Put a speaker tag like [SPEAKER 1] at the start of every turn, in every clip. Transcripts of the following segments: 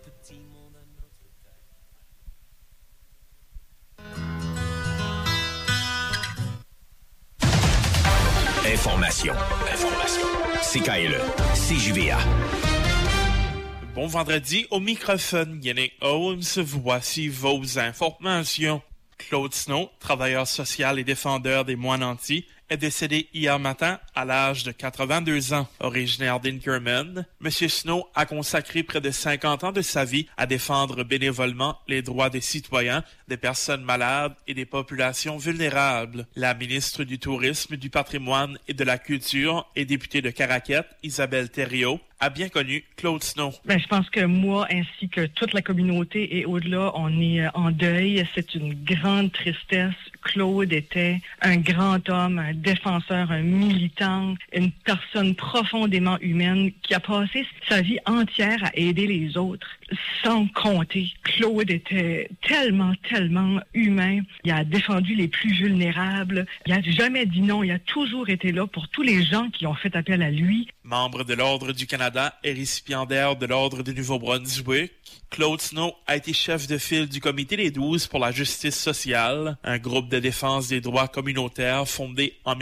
[SPEAKER 1] Information. CKLE, CJVA.
[SPEAKER 2] Bon vendredi, au microphone, Yannick Holmes, voici vos informations. Claude Snow, travailleur social et défendeur des moines nantis, est décédé hier matin à l'âge de 82 ans. Originaire d'Inkerman, M. Snow a consacré près de 50 ans de sa vie à défendre bénévolement les droits des citoyens, des personnes malades et des populations vulnérables. La ministre du Tourisme, du Patrimoine et de la Culture et députée de Caraquette, Isabelle Thériault, a bien connu Claude Snow.
[SPEAKER 3] Je pense que moi, ainsi que toute la communauté et au-delà, on est en deuil. C'est une grande tristesse. Claude était un grand homme, un défenseur, un militant, une personne profondément humaine qui a passé sa vie entière à aider les autres sans compter. Claude était tellement humain. Il a défendu les plus vulnérables. Il n'a jamais dit non. Il a toujours été là pour tous les gens qui ont fait appel à lui.
[SPEAKER 2] Membre de l'Ordre du Canada et récipiendaire de l'Ordre du Nouveau-Brunswick, Claude Snow a été chef de file du Comité des 12 pour la justice sociale, un groupe de défense des droits communautaires fondé en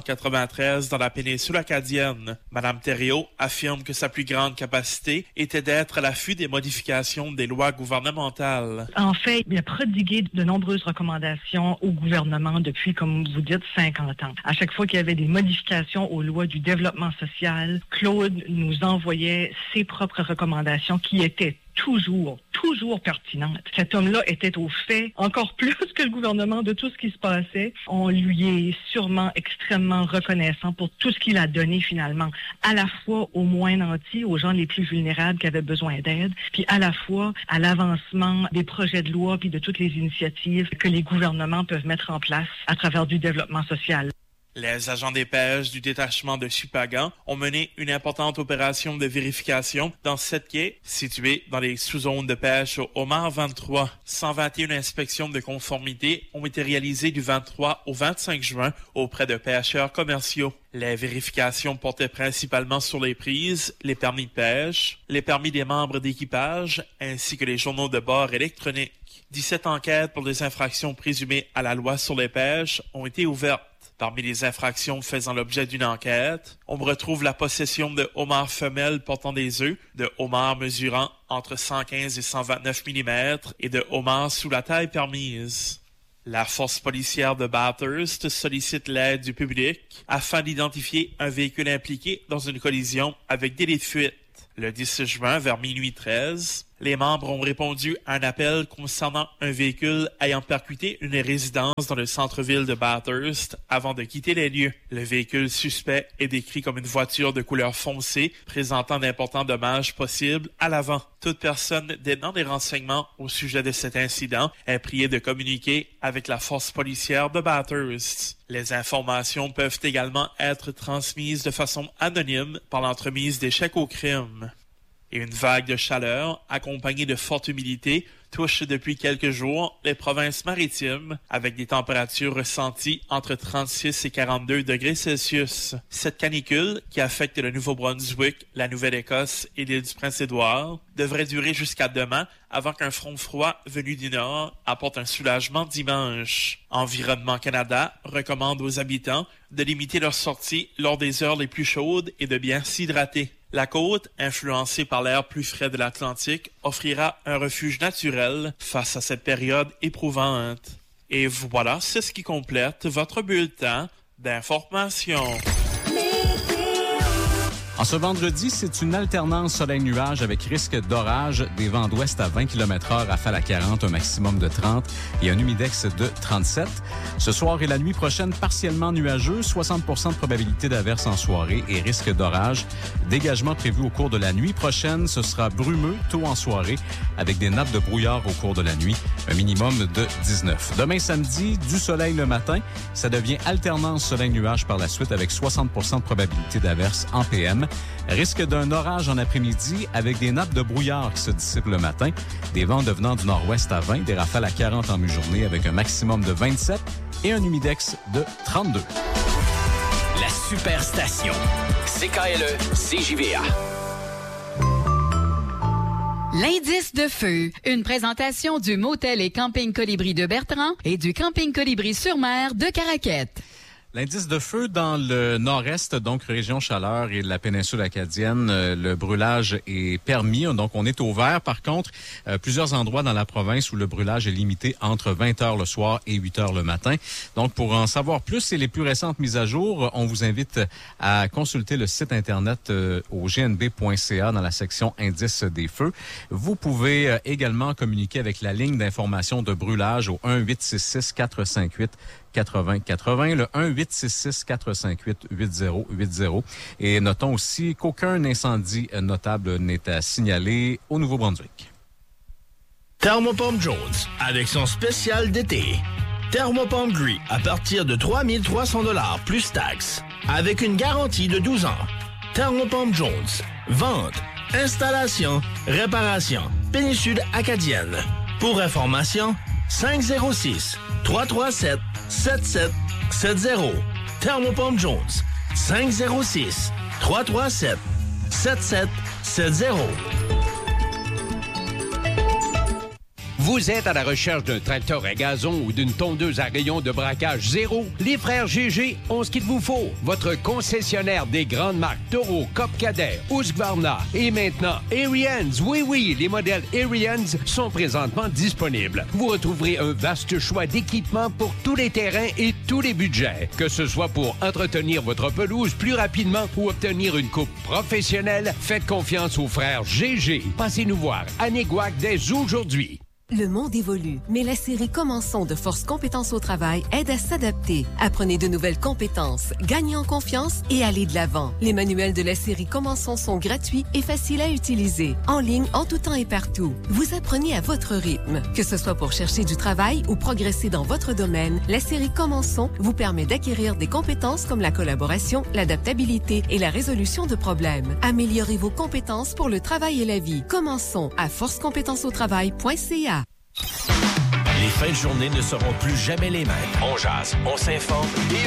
[SPEAKER 2] 1993 dans la péninsule acadienne. Madame Thériault affirme que sa plus grande capacité était d'être à l'affût des modifications des lois gouvernementales.
[SPEAKER 3] En fait, il a prodigué de nombreuses recommandations au gouvernement depuis, comme vous dites, 50 ans. À chaque fois qu'il y avait des modifications aux lois du développement social, Claude nous envoyait ses propres recommandations qui étaient toujours pertinente. Cet homme-là était au fait, encore plus que le gouvernement, de tout ce qui se passait. On lui est sûrement extrêmement reconnaissant pour tout ce qu'il a donné finalement, à la fois aux moins nantis, aux gens les plus vulnérables qui avaient besoin d'aide, puis à la fois à l'avancement des projets de loi puis de toutes les initiatives que les gouvernements peuvent mettre en place à travers du développement social.
[SPEAKER 2] Les agents des pêches du détachement de Chupagan ont mené une importante opération de vérification dans 7 quais situés dans les sous-zones de pêche au homard 23. 121 inspections de conformité ont été réalisées du 23 au 25 juin auprès de pêcheurs commerciaux. Les vérifications portaient principalement sur les prises, les permis de pêche, les permis des membres d'équipage ainsi que les journaux de bord électroniques. 17 enquêtes pour des infractions présumées à la loi sur les pêches ont été ouvertes. Parmi les infractions faisant l'objet d'une enquête, on retrouve la possession de homards femelles portant des œufs, de homards mesurant entre 115 et 129 mm et de homards sous la taille permise. La force policière de Bathurst sollicite l'aide du public afin d'identifier un véhicule impliqué dans une collision avec délit de fuite. Le 10 juin, vers minuit 13, les membres ont répondu à un appel concernant un véhicule ayant percuté une résidence dans le centre-ville de Bathurst avant de quitter les lieux. Le véhicule suspect est décrit comme une voiture de couleur foncée présentant d'importants dommages possibles à l'avant. Toute personne détenant des renseignements au sujet de cet incident est priée de communiquer avec la force policière de Bathurst. Les informations peuvent également être transmises de façon anonyme par l'entremise des chèques au crime. Et une vague de chaleur, accompagnée de forte humidité, touche depuis quelques jours les provinces maritimes, avec des températures ressenties entre 36 et 42 degrés Celsius. Cette canicule, qui affecte le Nouveau-Brunswick, la Nouvelle-Écosse et l'île du Prince-Édouard, devrait durer jusqu'à demain avant qu'un front froid venu du nord apporte un soulagement dimanche. Environnement Canada recommande aux habitants de limiter leurs sorties lors des heures les plus chaudes et de bien s'hydrater. La côte, influencée par l'air plus frais de l'Atlantique, offrira un refuge naturel face à cette période éprouvante. Et voilà, c'est ce qui complète votre bulletin d'information.
[SPEAKER 4] En ce vendredi, c'est une alternance soleil-nuage avec risque d'orage, des vents d'ouest à 20 km/h, rafale à 40, un maximum de 30 et un humidex de 37. Ce soir et la nuit prochaine, partiellement nuageux, 60% de probabilité d'averse en soirée et risque d'orage. Dégagement prévu au cours de la nuit prochaine, ce sera brumeux tôt en soirée avec des nappes de brouillard au cours de la nuit, un minimum de 19. Demain samedi, du soleil le matin, ça devient alternance soleil-nuage par la suite avec 60% de probabilité d'averse en PM. Risque d'un orage en après-midi avec des nappes de brouillard qui se dissipent le matin. Des vents devenant du nord-ouest à 20, des rafales à 40 en mi-journée avec un maximum de 27 et un humidex de 32.
[SPEAKER 1] La Superstation. CKLE, CJVA.
[SPEAKER 5] L'indice de feu, une présentation du Motel et Camping Colibri de Bertrand et du Camping Colibri sur mer de Caraquette.
[SPEAKER 4] L'indice de feu dans le nord-est, donc région Chaleur et la péninsule acadienne, le brûlage est permis, donc on est au vert. Par contre, plusieurs endroits dans la province où le brûlage est limité entre 20 heures le soir et 8 heures le matin. Donc pour en savoir plus et les plus récentes mises à jour, on vous invite à consulter le site internet au gnb.ca dans la section indice des feux. Vous pouvez également communiquer avec la ligne d'information de brûlage au 1-866-458 8080, le 1-866-458-8080. Et notons aussi qu'aucun incendie notable n'est à signaler au Nouveau-Brunswick.
[SPEAKER 6] Thermopompe Jones, avec son spécial d'été. Thermopompe Gris, à partir de 3 300 $ plus taxes, avec une garantie de 12 ans. Thermopompe Jones, vente, installation, réparation, péninsule acadienne. Pour information, 506-337-7770. Thermopompe Jones. 506-337-7770.
[SPEAKER 7] Vous êtes à la recherche d'un tracteur à gazon ou d'une tondeuse à rayon de braquage zéro? Les frères GG ont ce qu'il vous faut. Votre concessionnaire des grandes marques Toro, Cop Cadet, Husqvarna et maintenant Ariens. Oui, les modèles Ariens sont présentement disponibles. Vous retrouverez un vaste choix d'équipements pour tous les terrains et tous les budgets. Que ce soit pour entretenir votre pelouse plus rapidement ou obtenir une coupe professionnelle, faites confiance aux frères GG. Passez nous voir à Niguac dès aujourd'hui.
[SPEAKER 8] Le monde évolue, mais la série Commençons de Force Compétences au travail aide à s'adapter. Apprenez de nouvelles compétences, gagnez en confiance et allez de l'avant. Les manuels de la série Commençons sont gratuits et faciles à utiliser, en ligne, en tout temps et partout. Vous apprenez à votre rythme. Que ce soit pour chercher du travail ou progresser dans votre domaine, la série Commençons vous permet d'acquérir des compétences comme la collaboration, l'adaptabilité et la résolution de problèmes. Améliorez vos compétences pour le travail et la vie. Commençons à forcecompétenceautravail.ca.
[SPEAKER 1] Les fins de journée ne seront plus jamais les mêmes. On jase, on s'informe et